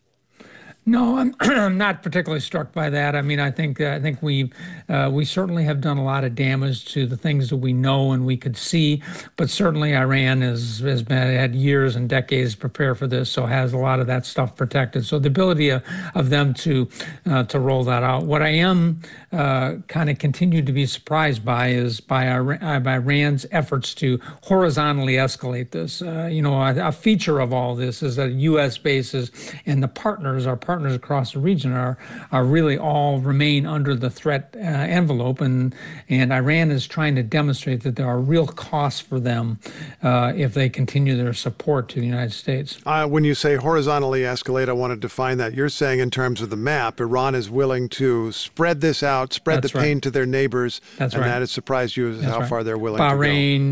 Speaker 6: No, I'm, I'm not particularly struck by that. I mean, I think uh, I think we uh, we certainly have done a lot of damage to the things that we know and we could see, but certainly Iran has has been had years and decades to prepare for this, so has a lot of that stuff protected. So the ability of, of them to uh, to roll that out. What I am uh, kind of continue to be surprised by is by, Iran, by Iran's efforts to horizontally escalate this. Uh, you know, a, a feature of all this is that U S bases and the partners are. Partners across the region are are really all remain under the threat uh, envelope, and and Iran is trying to demonstrate that there are real costs for them uh, if they continue their support to the United States.
Speaker 4: Uh, when you say horizontally escalate, I want to define that. You're saying in terms of the map, Iran is willing to spread this out, spread
Speaker 6: That's
Speaker 4: the pain
Speaker 6: right.
Speaker 4: to their neighbors,
Speaker 6: That's
Speaker 4: and
Speaker 6: right.
Speaker 4: that has surprised you as
Speaker 6: That's
Speaker 4: how
Speaker 6: right.
Speaker 4: far they're willing
Speaker 6: Bahrain,
Speaker 4: to go.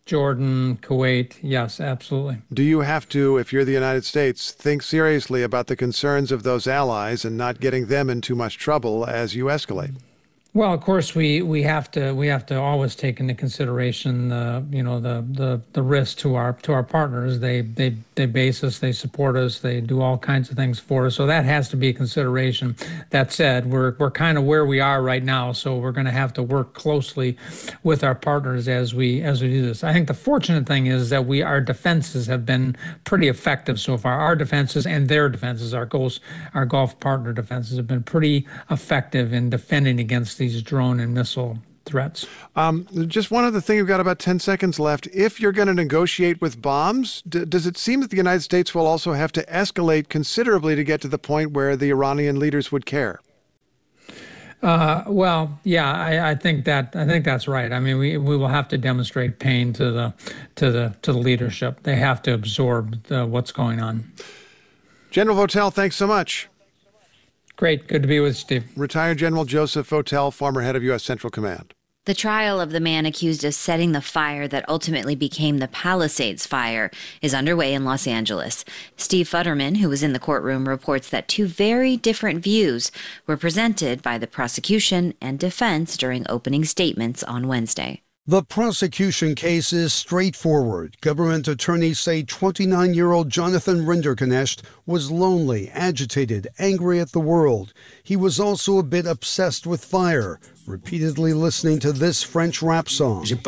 Speaker 6: Jordan, Kuwait. Yes, absolutely.
Speaker 4: Do you have to, if you're the United States, think seriously about the concerns of those allies and not getting them in too much trouble as you escalate?
Speaker 6: Well, of course, we, we have to we have to always take into consideration the you know the the, the risk to our to our partners. They they they base us, they support us, they do all kinds of things for us. So that has to be a consideration. That said, we're we're kind of where we are right now, so we're going to have to work closely with our partners as we as we do this. I think the fortunate thing is that we our defenses have been pretty effective so far. Our defenses and their defenses, our goals, our Gulf partner defenses have been pretty effective in defending against these drone and missile threats.
Speaker 4: Um, just one other thing, we've got about ten seconds left. If you're going to negotiate with bombs, d- does it seem that the United States will also have to escalate considerably to get to the point where the Iranian leaders would care?
Speaker 6: Uh, well, yeah, I, I think that I think that's right. I mean, we, we will have to demonstrate pain to the to the to the leadership. They have to absorb the, what's going on.
Speaker 4: General Votel, thanks so much.
Speaker 6: Great. Good to be with Steve.
Speaker 4: Retired General Joseph Votel, former head of U S Central Command.
Speaker 1: The trial of the man accused of setting the fire that ultimately became the Palisades fire is underway in Los Angeles. Steve Futterman, who was in the courtroom, reports that two very different views were presented by the prosecution and defense during opening statements on Wednesday.
Speaker 7: The prosecution case is straightforward. Government attorneys say twenty-nine-year-old Jonathan Rinderknecht was lonely, agitated, angry at the world. He was also a bit obsessed with fire, repeatedly listening to this French rap song. The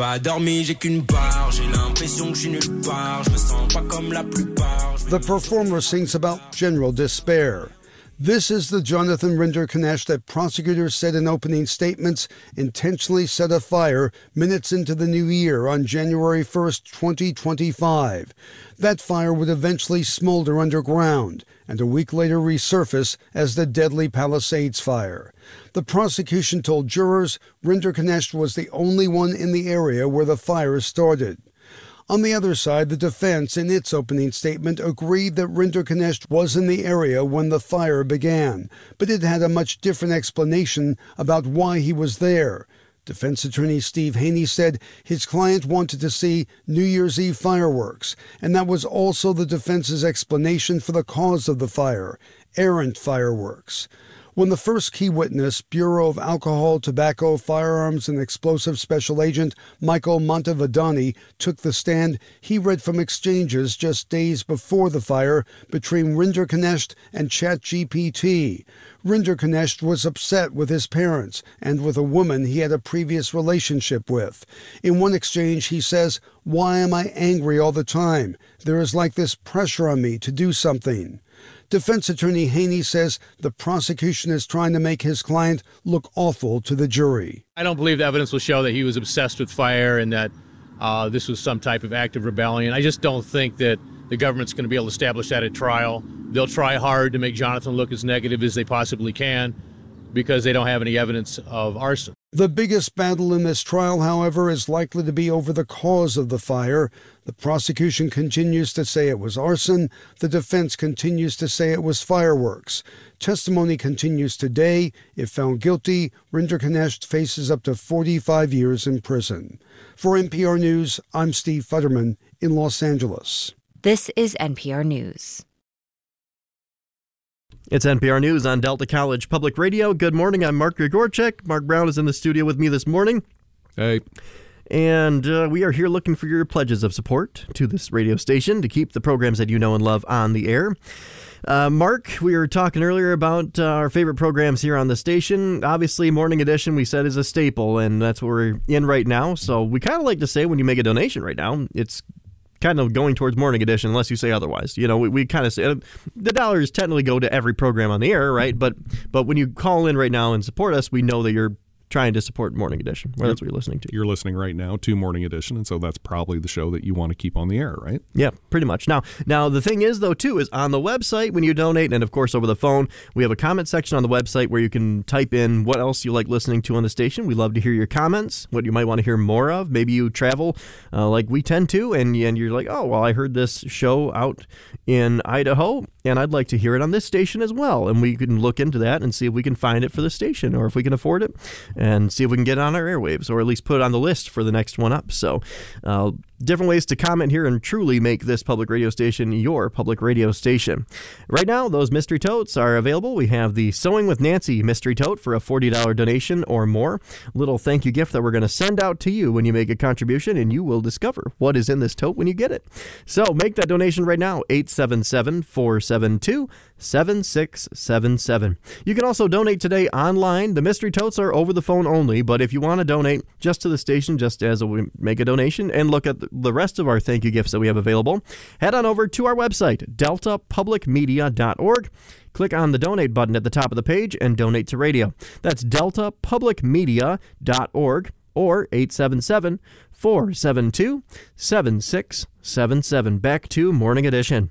Speaker 7: performer sings about general despair. This is the Jonathan Rinderknecht that prosecutors said in opening statements intentionally set afire minutes into the new year on January first, twenty twenty-five. That fire would eventually smolder underground and a week later resurface as the deadly Palisades fire. The prosecution told jurors Rinderknecht was the only one in the area where the fire started. On the other side, the defense, in its opening statement, agreed that Rinderknecht was in the area when the fire began, but it had a much different explanation about why he was there. Defense attorney Steve Haney said his client wanted to see New Year's Eve fireworks, and that was also the defense's explanation for the cause of the fire, errant fireworks. When the first key witness, Bureau of Alcohol, Tobacco, Firearms, and Explosive Special Agent Michael Montevidani took the stand, he read from exchanges just days before the fire between Rinderknecht and ChatGPT. Rinderknecht was upset with his parents and with a woman he had a previous relationship with. In one exchange, he says, "Why am I angry all the time? There is like this pressure on me to do something." Defense attorney Haney says the prosecution is trying to make his client look awful to the jury.
Speaker 8: I don't believe the evidence will show that he was obsessed with fire and that uh, this was some type of act of rebellion. I just don't think that the government's going to be able to establish that at trial. They'll try hard to make Jonathan look as negative as they possibly can because they don't have any evidence of arson.
Speaker 7: The biggest battle in this trial, however, is likely to be over the cause of the fire. The prosecution continues to say it was arson. The defense continues to say it was fireworks. Testimony continues today. If found guilty, Rinderknecht faces up to forty-five years in prison. For N P R News, I'm Steve Futterman in Los Angeles.
Speaker 1: This is N P R News.
Speaker 12: It's N P R News on Delta College Public Radio. Good morning. I'm Mark Grigorchek. Mark Brown is in the studio with me this morning.
Speaker 13: Hey.
Speaker 12: And uh, we are here looking for your pledges of support to this radio station to keep the programs that you know and love on the air. Uh, Mark, we were talking earlier about uh, our favorite programs here on the station. Obviously, Morning Edition, we said, is a staple, and that's what we're in right now. So we kind of like to say when you make a donation right now, it's kind of going towards Morning Edition unless you say otherwise. You know, we, we kind of say the dollars technically go to every program on the air, right? But but when you call in right now and support us, we know that you're trying to support Morning Edition. Well, that's what you're listening to.
Speaker 13: You're listening right now to Morning Edition, and so that's probably the show that you want to keep on the air, right?
Speaker 12: Yeah, pretty much. Now, now the thing is, though, too, is on the website when you donate, and of course over the phone, we have a comment section on the website where you can type in what else you like listening to on the station. We love to hear your comments, what you might want to hear more of. Maybe you travel uh, like we tend to, and, and you're like, oh, well, I heard this show out in Idaho, and I'd like to hear it on this station as well. And we can look into that and see if we can find it for the station or if we can afford it and see if we can get it on our airwaves or at least put it on the list for the next one up. So uh, different ways to comment here and truly make this public radio station your public radio station. Right now, those mystery totes are available. We have the Sewing with Nancy mystery tote for a forty dollars donation or more. Little thank you gift that we're going to send out to you when you make a contribution, and you will discover what is in this tote when you get it. So make that donation right now, eight seven seven, four seven two, seven six seven seven. You can also donate today online. The mystery totes are over the phone only, but if you want to donate just to the station, just as we make a donation and look at the rest of our thank you gifts that we have available, head on over to our website, delta public media dot org. Click on the donate button at the top of the page and donate to radio. That's delta public media dot org or eight seven seven, four seven two, seven six seven seven. Back to Morning Edition.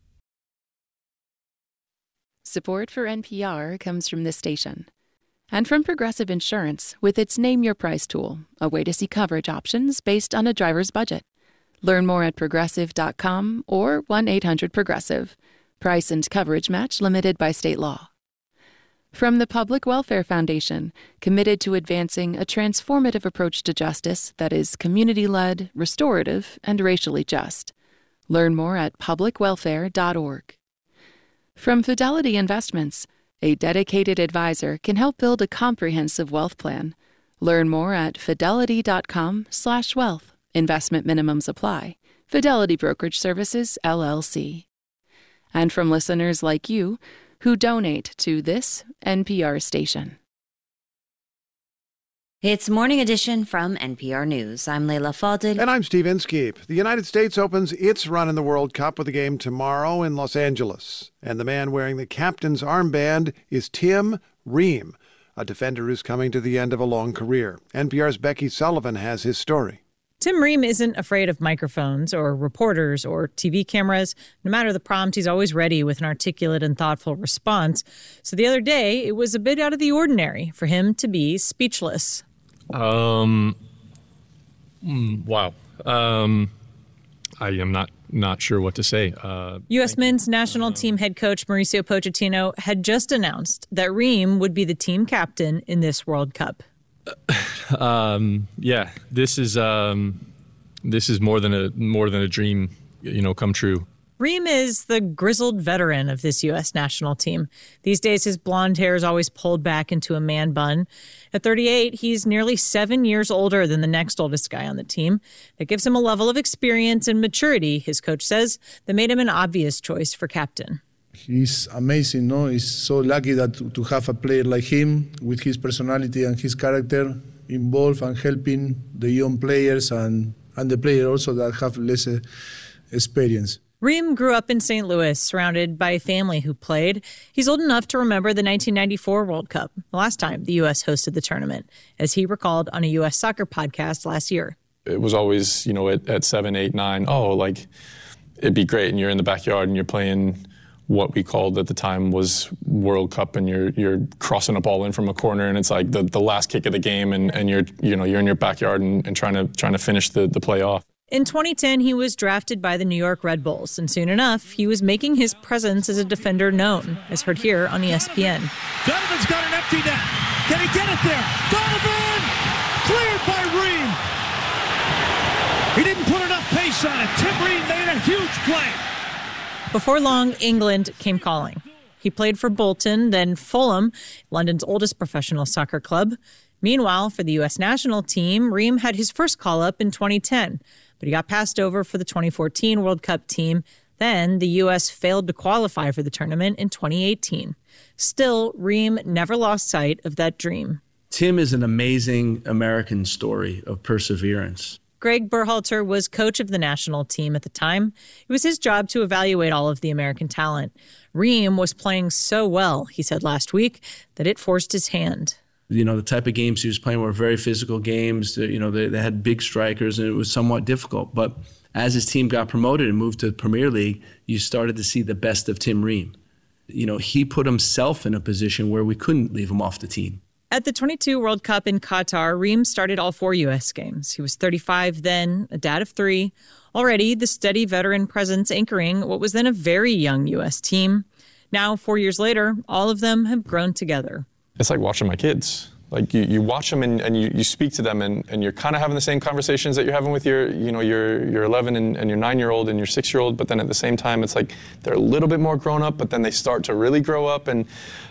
Speaker 11: Support for N P R comes from this station and from Progressive Insurance with its Name Your Price tool, a way to see coverage options based on a driver's budget. Learn more at progressive dot com or one eight hundred progressive. Price and coverage match limited by state law. From the Public Welfare Foundation, committed to advancing a transformative approach to justice that is community-led, restorative, and racially just. Learn more at public welfare dot org. From Fidelity Investments, a dedicated advisor can help build a comprehensive wealth plan. Learn more at fidelity dot com slash wealth. Investment minimums apply. Fidelity Brokerage Services, L L C. And from listeners like you who donate to this N P R station.
Speaker 1: It's Morning Edition from N P R News. I'm Leila Fadel.
Speaker 4: And I'm Steve Inskeep. The United States opens its run in the World Cup with a game tomorrow in Los Angeles. And the man wearing the captain's armband is Tim Ream, a defender who's coming to the end of a long career. N P R's Becky Sullivan has his story.
Speaker 5: Tim Ream isn't afraid of microphones or reporters or T V cameras. No matter the prompt, he's always ready with an articulate and thoughtful response. So the other day, it was a bit out of the ordinary for him to be speechless.
Speaker 9: Um, wow. Um, I am not, not sure what to say. Uh,
Speaker 5: U S men's national team head coach Mauricio Pochettino had just announced that Ream would be the team captain in this World Cup.
Speaker 9: Um, yeah, this is um, this is more than a more than a dream, you know, come true.
Speaker 5: Ream is the grizzled veteran of this U S national team. These days, his blonde hair is always pulled back into a man bun. At thirty-eight, he's nearly seven years older than the next oldest guy on the team. That gives him a level of experience and maturity, his coach says, that made him an obvious choice for captain.
Speaker 10: He's amazing, no? He's so lucky that to, to have a player like him with his personality and his character involved and helping the young players and, and the players also that have less uh, experience.
Speaker 5: Ream grew up in Saint Louis, surrounded by a family who played. He's old enough to remember the nineteen ninety-four World Cup, the last time the U S hosted the tournament, as he recalled on a U S soccer podcast last year.
Speaker 9: It was always, you know, at, at seven, eight, nine, oh, like, it'd be great, and you're in the backyard and you're playing what we called at the time was World Cup, and you're you're crossing a ball in from a corner, and it's like the, the last kick of the game, and, and you're you know you're in your backyard and, and trying to trying to finish the, the play off.
Speaker 5: In twenty ten, he was drafted by the New York Red Bulls, and soon enough, he was making his presence as a defender known, as heard here on E S P N.
Speaker 24: Donovan's got an empty net. Can he get it there? Donovan! Cleared by Ream. He didn't put enough pace on it. Tim Ream made a huge play.
Speaker 5: Before long, England came calling. He played for Bolton, then Fulham, London's oldest professional soccer club. Meanwhile, for the U S national team, Ream had his first call-up in twenty ten, but he got passed over for the twenty fourteen World Cup team. Then the U S failed to qualify for the tournament in twenty eighteen. Still, Ream never lost sight of that dream.
Speaker 25: Tim is an amazing American story of perseverance.
Speaker 5: Greg Berhalter was coach of the national team at the time. It was his job to evaluate all of the American talent. Ream was playing so well, he said last week, that it forced his hand.
Speaker 25: You know, the type of games he was playing were very physical games. You know, they, they had big strikers, and it was somewhat difficult. But as his team got promoted and moved to the Premier League, you started to see the best of Tim Ream. You know, he put himself in a position where we couldn't leave him off the team.
Speaker 5: At the twenty-two World Cup in Qatar, Ream started all four U S games. He was thirty-five then, a dad of three. Already the steady veteran presence anchoring what was then a very young U S team. Now, four years later, all of them have grown together.
Speaker 9: It's like watching my kids. Like you, you watch them and, and you, you speak to them and, and you're kind of having the same conversations that you're having with your, you know, your your eleven and, and your nine-year-old and your six-year-old, but then at the same time, it's like they're a little bit more grown up, but then they start to really grow up. And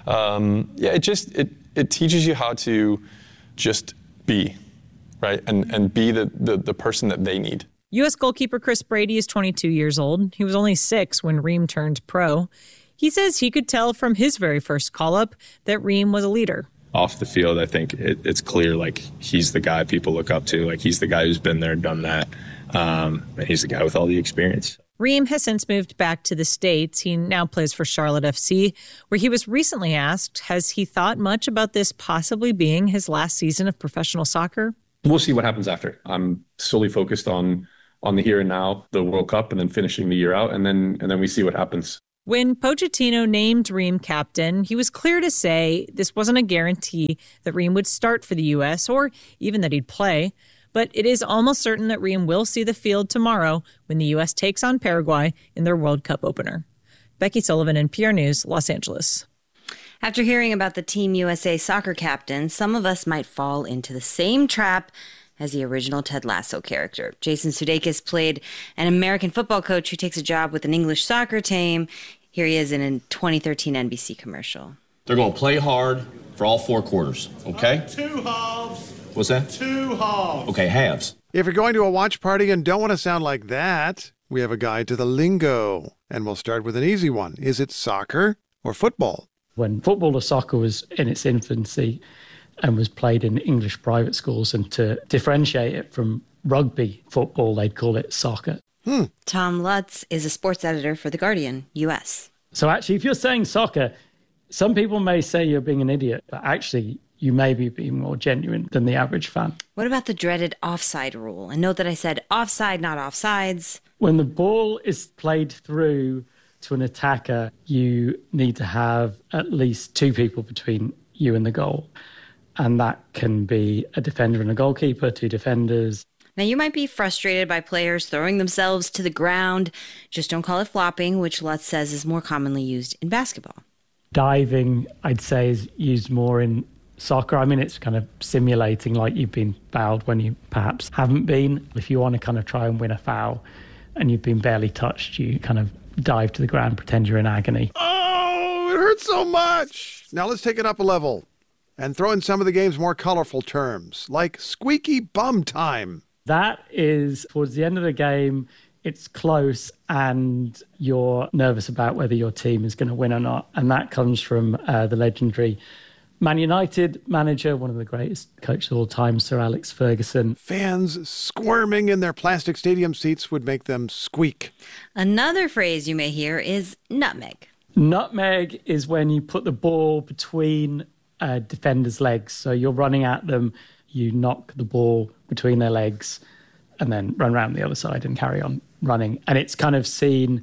Speaker 9: um, yeah, it just, it, it teaches you how to just be, right? And, and be the, the, the person that they need.
Speaker 5: U S goalkeeper Chris Brady is twenty-two years old. He was only six when Ream turned pro. He says he could tell from his very first call-up that Ream was a leader.
Speaker 15: Off the field, I think it, it's clear, like, he's the guy people look up to. Like, he's the guy who's been there, done that. Um, and he's the guy with all the experience.
Speaker 5: Ream has since moved back to the States. He now plays for Charlotte F C, where he was recently asked, has he thought much about this possibly being his last season of professional soccer?
Speaker 16: We'll see what happens after. I'm solely focused on on the here and now, the World Cup, and then finishing the year out, and then and then we see what happens.
Speaker 5: When Pochettino named Ream captain, he was clear to say this wasn't a guarantee that Ream would start for the U S or even that he'd play. But it is almost certain that Ream will see the field tomorrow when the U S takes on Paraguay in their World Cup opener. Becky Sullivan, N P R News, Los Angeles.
Speaker 1: After hearing about the Team U S A soccer captain, some of us might fall into the same trap as the original Ted Lasso character. Jason Sudeikis played an American football coach who takes a job with an English soccer team. Here he is in a twenty thirteen N B C commercial.
Speaker 17: They're going to play hard for all four quarters, okay?
Speaker 24: Two halves.
Speaker 17: What's that?
Speaker 24: Two halves.
Speaker 17: Okay, halves.
Speaker 4: If you're going to a watch party and don't want to sound like that, we have a guide to the lingo. And we'll start with an easy one. Is it soccer or football?
Speaker 18: When football or soccer was in its infancy and was played in English private schools, and to differentiate it from rugby football, they'd call it soccer.
Speaker 4: Hmm.
Speaker 1: Tom Lutz is a sports editor for The Guardian, U S.
Speaker 18: So actually, if you're saying soccer, some people may say you're being an idiot, but actually you may be being more genuine than the average fan.
Speaker 1: What about the dreaded offside rule? And note that I said offside, not offsides.
Speaker 18: When the ball is played through to an attacker, you need to have at least two people between you and the goal. And that can be a defender and a goalkeeper, two defenders.
Speaker 1: Now, you might be frustrated by players throwing themselves to the ground. Just don't call it flopping, which Lutz says is more commonly used in basketball.
Speaker 18: Diving, I'd say, is used more in soccer. I mean, it's kind of simulating like you've been fouled when you perhaps haven't been. If you want to kind of try and win a foul and you've been barely touched, you kind of dive to the ground, pretend you're in agony.
Speaker 4: Oh, it hurts so much. Now let's take it up a level and throw in some of the game's more colorful terms, like squeaky bum time.
Speaker 18: That is towards the end of the game, it's close and you're nervous about whether your team is going to win or not. And that comes from uh, the legendary Man United manager, one of the greatest coaches of all time, Sir Alex Ferguson.
Speaker 4: Fans squirming in their plastic stadium seats would make them squeak.
Speaker 1: Another phrase you may hear is nutmeg.
Speaker 18: Nutmeg is when you put the ball between a defender's legs. So you're running at them, you knock the ball between their legs and then run around the other side and carry on running. And it's kind of seen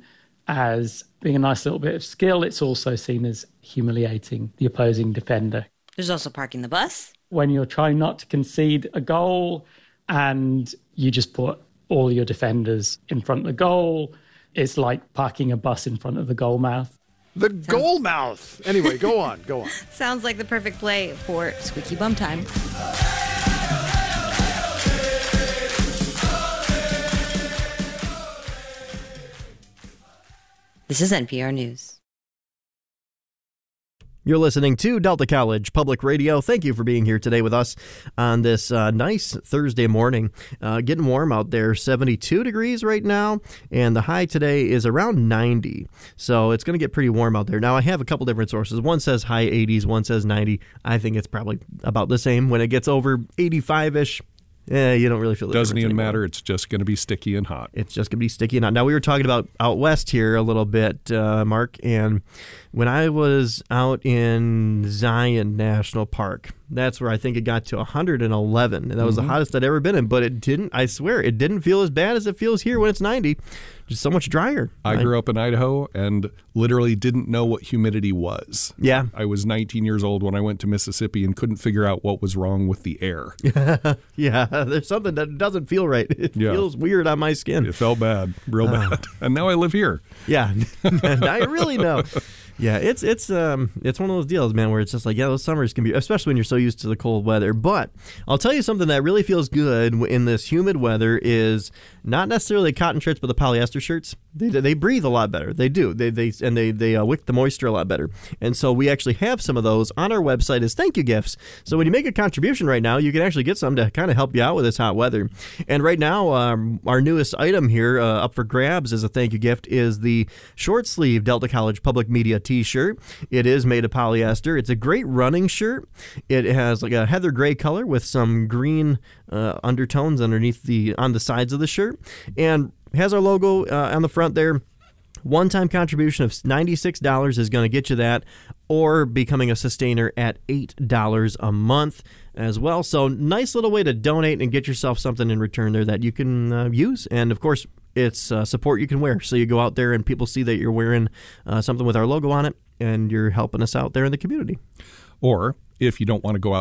Speaker 18: as being a nice little bit of skill. It's also seen as humiliating the opposing defender.
Speaker 1: There's also parking the bus.
Speaker 18: When you're trying not to concede a goal and you just put all your defenders in front of the goal, it's like parking a bus in front of the goal mouth.
Speaker 4: The goal mouth. Anyway, go on, go on.
Speaker 1: Sounds like the perfect play for squeaky bum time. This is N P R News.
Speaker 12: You're listening to Delta College Public Radio. Thank you for being here today with us on this uh, nice Thursday morning. Uh, getting warm out there, seventy-two degrees right now, and the high today is around ninety. So it's going to get pretty warm out there. Now, I have a couple different sources. One says high eighties, one says ninety. I think it's probably about the same. When it gets over eighty-five-ish, yeah, you don't really feel the
Speaker 13: Doesn't even
Speaker 12: anymore.
Speaker 13: matter. It's just going to be sticky and hot.
Speaker 12: It's just going to be sticky and hot. Now, we were talking about out west here a little bit, uh, Mark, and when I was out in Zion National Park, that's where I think it got to one hundred eleven. And that was mm-hmm. the hottest I'd ever been in, but it didn't, I swear, it didn't feel as bad as it feels here when it's ninety. Just so much drier.
Speaker 13: I grew up in Idaho and literally didn't know what humidity was.
Speaker 12: Yeah.
Speaker 13: I was nineteen years old when I went to Mississippi and couldn't figure out what was wrong with the air.
Speaker 12: Yeah, there's something that doesn't feel right. It
Speaker 13: yeah.
Speaker 12: feels weird on my skin.
Speaker 13: It felt bad, real
Speaker 12: uh,
Speaker 13: bad. And now I live here.
Speaker 12: Yeah, and I really know. Yeah, it's it's um it's one of those deals, man, where it's just like, yeah, those summers can be, especially when you're so used to the cold weather. But I'll tell you something that really feels good in this humid weather is not necessarily cotton shirts, but the polyester shirts. They they breathe a lot better. They do. They they and they they uh, wick the moisture a lot better. And so we actually have some of those on our website as thank you gifts. So when you make a contribution right now, you can actually get some to kind of help you out with this hot weather. And right now, um, our newest item here uh, up for grabs as a thank you gift is the short sleeve Delta College Public Media t-shirt. It is made of polyester. It's a great running shirt. It has like a heather gray color with some green uh, undertones underneath the on the sides of the shirt, and has our logo uh, on the front there. One-time contribution of ninety-six dollars is going to get you that, or becoming a sustainer at eight dollars a month as well. So nice little way to donate and get yourself something in return there that you can uh, use. And, of course, it's uh, support you can wear. So you go out there and people see that you're wearing uh, something with our logo on it, and you're helping us out there in the community.
Speaker 13: Or if you don't want to go out